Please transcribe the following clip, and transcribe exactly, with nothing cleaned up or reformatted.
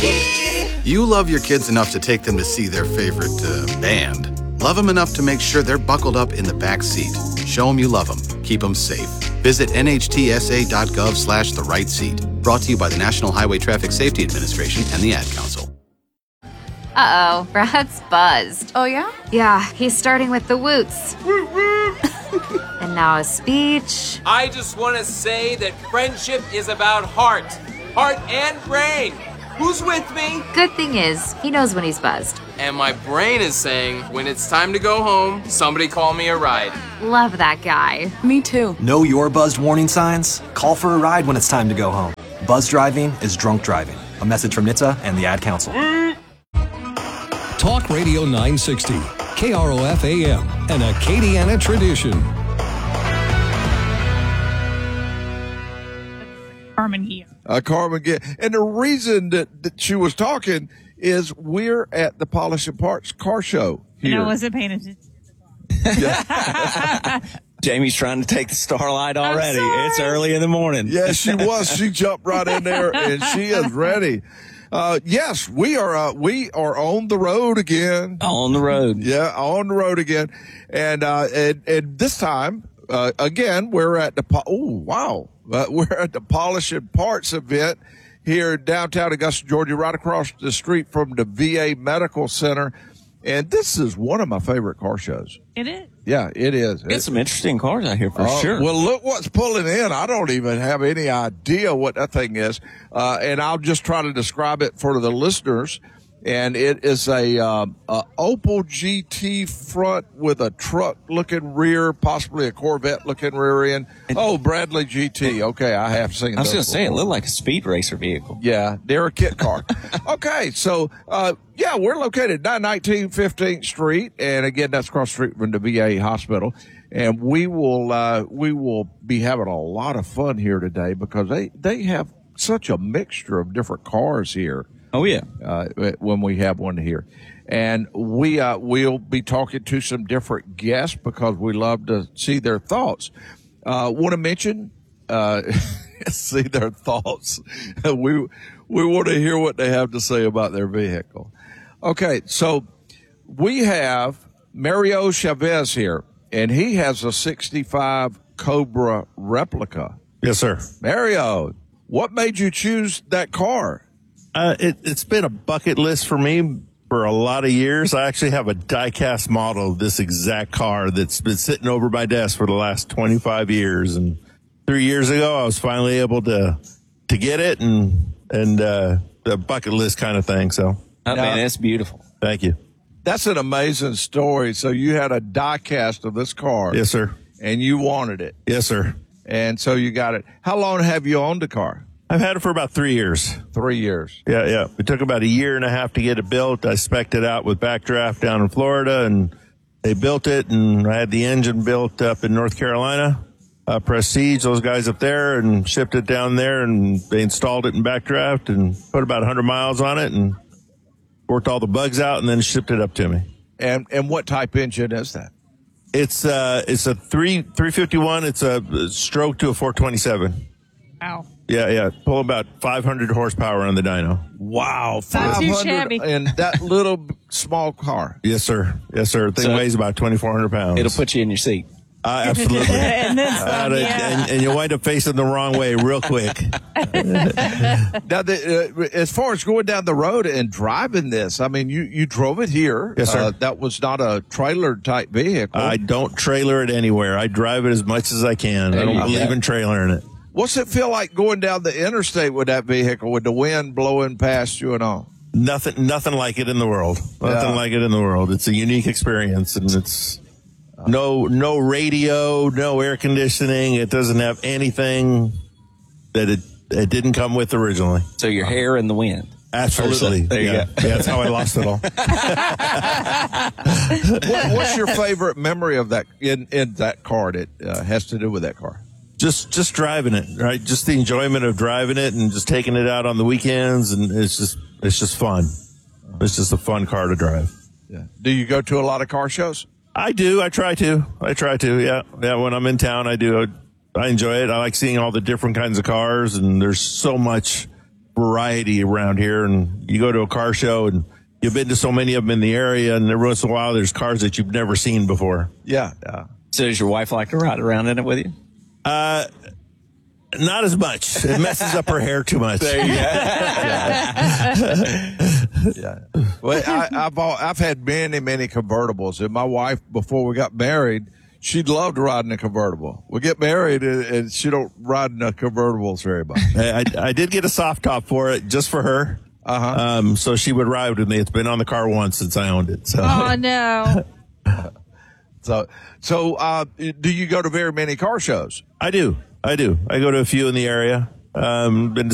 You love your kids enough to take them to see their favorite uh, band. Love them enough to make sure they're buckled up in the back seat. Show them you love them. Keep them safe. Visit nhtsa.gov slash the right seat. Brought to you by the National Highway Traffic Safety Administration and the Ad Council. Uh-oh, Brad's buzzed. Oh, yeah? Yeah, he's starting with the woots. And now a speech. I just want to say that friendship is about heart. Heart and brain. Who's with me? Good thing is, he knows when he's buzzed. And my brain is saying, when it's time to go home, somebody call me a ride. Love that guy. Me too. Know your buzzed warning signs? Call for a ride when it's time to go home. Buzz driving is drunk driving. A message from N H T S A and the Ad Council. Talk Radio nine sixty, K R O F A M, an Acadiana tradition. Carmen here. Uh, Carmen, get, and the reason that, that she was talking is we're at the Polish and Parts car show here. And I wasn't paying attention. Jamie's trying to take the starlight already. It's early in the morning. Yes, she was. She jumped right in there, and she is ready. Uh, yes, we are. Uh, we are on the road again. On the road. Yeah, on the road again, and uh, and, and this time uh, again we're at the. Po- oh wow, uh, we're at the Polish and Parts event here in downtown Augusta, Georgia, right across the street from the V A Medical Center, and this is one of my favorite car shows. It is. Yeah, it is. Get some interesting cars out here for uh, sure. Well, look what's pulling in. I don't even have any idea what that thing is. Uh, and I'll just try to describe it for the listeners. And it is a, uh, a Opel G T front with a truck-looking rear, possibly a Corvette-looking rear end. Oh, Bradley G T. Okay, I have seen. I was going to say, it looked like a speed racer vehicle. Yeah, they're a kit car. Okay, so uh, yeah, we're located at nine nineteen fifteenth Street, and again, that's across the street from the V A hospital. And we will uh, we will be having a lot of fun here today because they they have such a mixture of different cars here. Oh, yeah. Uh, when we have one here. And we, uh, we'll be talking to some different guests because we love to see their thoughts. Uh, want to mention, uh, see their thoughts. we, we want to hear what they have to say about their vehicle. Okay. So we have Mario Chavez here, and he has a sixty-five Cobra replica. Yes, sir. Mario, what made you choose that car? Uh, it, it's been a bucket list for me for a lot of years. I actually have a die-cast model of this exact car that's been sitting over my desk for the last twenty-five years. And three years ago, I was finally able to to get it, and and uh, the bucket list kind of thing. So, oh, man, that's beautiful. Thank you. That's an amazing story. So you had a die-cast of this car. Yes, sir. And you wanted it. Yes, sir. And so you got it. How long have you owned the car? I've had it for about three years. Three years. Yeah, yeah. It took about a year and a half to get it built. I spec'd it out with Backdraft down in Florida, and they built it, and I had the engine built up in North Carolina. Uh, Prestige, those guys up there, and shipped it down there, and they installed it in Backdraft and put about one hundred miles on it and worked all the bugs out and then shipped it up to me. And and what type engine is that? It's uh it's a three three fifty-one. It's a stroke to a four twenty-seven. Wow. Yeah, yeah. Pull about five hundred horsepower on the dyno. Wow. Not too shabby. And that little small car. Yes, sir. Yes, sir. The thing So weighs about twenty-four hundred pounds. It'll put you in your seat. Uh, absolutely. and, then some, Uh, yeah. and, and you wind up facing the wrong way real quick. Now, the, uh, as far as going down the road and driving this, I mean, you, you drove it here. Yes, sir. Uh, that was not a trailer type vehicle. I don't trailer it anywhere. I drive it as much as I can. I don't believe in trailering it. What's it feel like going down the interstate with that vehicle with the wind blowing past you and all? Nothing, nothing like it in the world. Nothing Yeah. like it in the world. It's a unique experience, and it's no, no radio, no air conditioning. It doesn't have anything that it, it didn't come with originally. So your hair in the wind. Absolutely. There you yeah. go. Yeah, that's how I lost it all. What, what's your favorite memory of that in, in that car that uh, has to do with that car? Just, just driving it, right? Just the enjoyment of driving it and just taking it out on the weekends, and it's just, it's just fun. It's just a fun car to drive. Yeah. Do you go to a lot of car shows? I do. I try to. I try to. Yeah. Yeah. When I'm in town, I do. I enjoy it. I like seeing all the different kinds of cars, and there's so much variety around here. And you go to a car show and you've been to so many of them in the area, and every once in a while there's cars that you've never seen before. Yeah. yeah. So does your wife like to ride around in it with you? Uh, not as much. It messes up her hair too much. There you go. yeah. Well, I, I've all, I've had many many convertibles, and my wife, before we got married, she loved riding a convertible. We get married, and, and she don't ride in the convertibles very much. I, I did get a soft top for it just for her. Uh-huh. Um, so she would ride with me. It's been on the car once since I owned it. So. Oh, no. so, so uh, do you go to very many car shows? I do. I do. I go to a few in the area. Um, been to